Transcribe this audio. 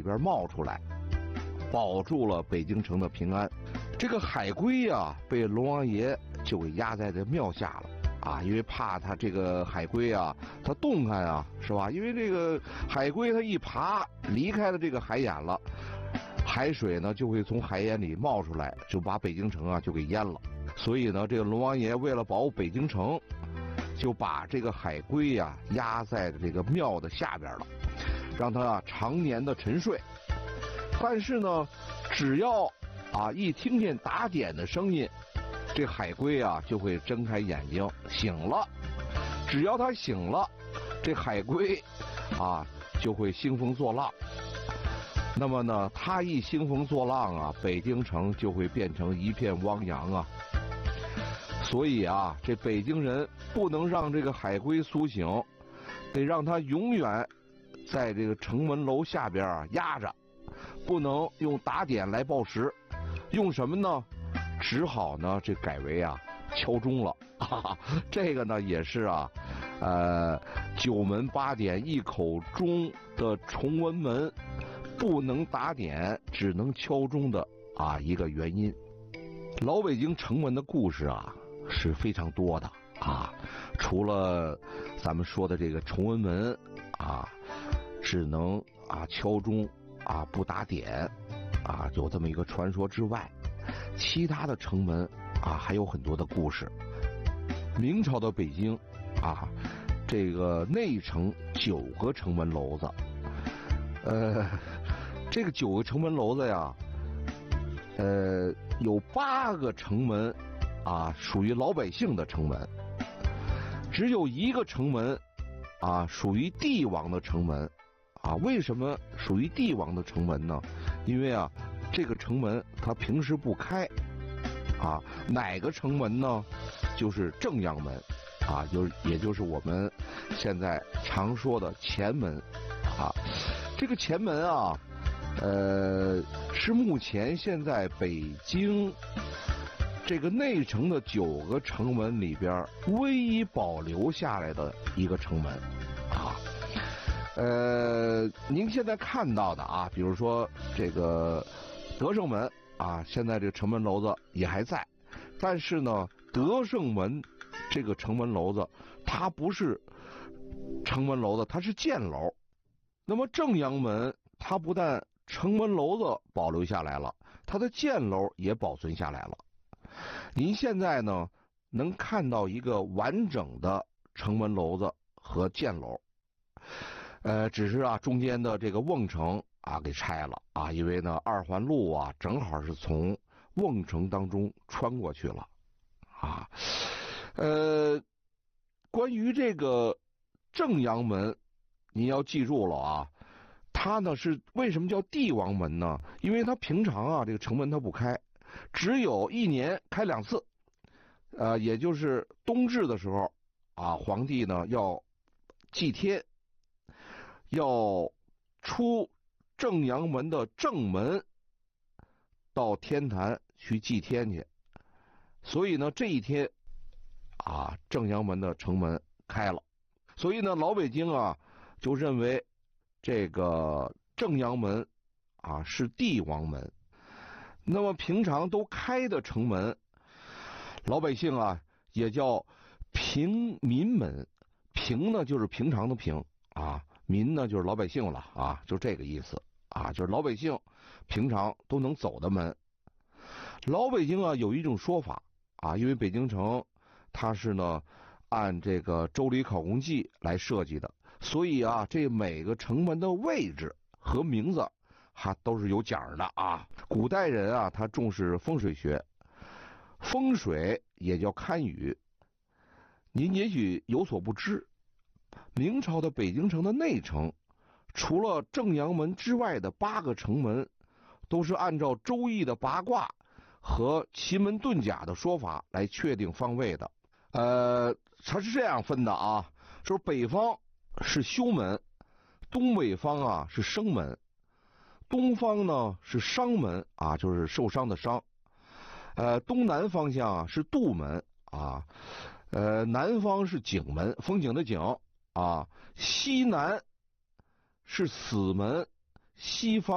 边冒出来，保住了北京城的平安。这个海龟呀，被龙王爷就给压在这庙下了啊，因为怕它这个海龟啊，它动弹啊，是吧？因为这个海龟它一爬离开了这个海眼了，海水呢就会从海眼里冒出来，就把北京城啊就给淹了。所以呢，这个龙王爷为了保护北京城，就把这个海龟呀压在这个庙的下边了，让它啊常年的沉睡。但是呢，只要一听见打点的声音，这海龟啊就会睁开眼睛醒了。只要它醒了，这海龟就会兴风作浪。那么呢，它一兴风作浪啊，北京城就会变成一片汪洋啊。所以啊，这北京人不能让这个海龟苏醒，得让它永远在这个城门楼下边压着，不能用打点来报时。用什么呢？只好呢这改为敲钟了。这个呢也是9门8点一口钟的崇文门不能打点，只能敲钟的一个原因。老北京城门的故事是非常多的除了咱们说的这个崇文门只能敲钟不打点有这么一个传说之外，其他的城门还有很多的故事。明朝的北京这个内城9个城门楼子，这个9个城门楼子呀，有8个城门属于老百姓的城门，只有1个城门属于帝王的城门为什么属于帝王的城门呢？因为这个城门它平时不开哪个城门呢？就是正阳门也就是我们现在常说的前门这个前门是目前现在北京这个内城的9个城门里边唯一保留下来的一个城门您现在看到的比如说这个德胜门现在这个城门楼子也还在，但是呢，德胜门这个城门楼子它不是城门楼子，它是箭楼。那么正阳门它不但城门楼子保留下来了，它的箭楼也保存下来了。您现在呢能看到一个完整的城门楼子和箭楼，只是中间的这个瓮城给拆了因为呢2环路正好是从瓮城当中穿过去了关于这个正阳门，您要记住了它呢是为什么叫帝王门呢？因为它平常这个城门它不开，只有1年开2次，也就是冬至的时候皇帝呢要祭天，要出正阳门的正门到天坛去祭天去，所以呢这一天正阳门的城门开了，所以呢老北京就认为这个正阳门是帝王门。那么平常都开的城门，老百姓也叫平民门。平呢就是平常的平民呢就是老百姓了就这个意思就是老百姓平常都能走的门。老北京有一种说法因为北京城它是呢按这个周礼考工记来设计的，所以这每个城门的位置和名字都是有讲的古代人他重视风水学，风水也叫堪舆。您也许有所不知，明朝的北京城的内城，除了正阳门之外的8个城门，都是按照周易的八卦和奇门遁甲的说法来确定方位的。它是这样分的说北方是休门，东北方是生门，东方呢是伤门就是受伤的伤，东南方向是杜门南方是景门，风景的景西南是死门，西方